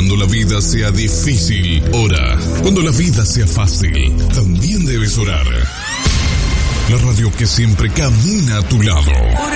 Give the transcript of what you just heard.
Cuando la vida sea difícil, ora. Cuando la vida sea fácil, también debes orar. La radio que siempre camina a tu lado.